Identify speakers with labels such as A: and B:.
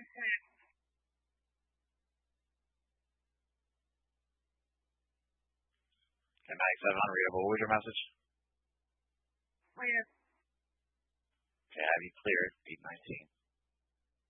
A: Okay, Mag 7 on Rio. What was your message?
B: Clear.
A: Okay, have you cleared 819.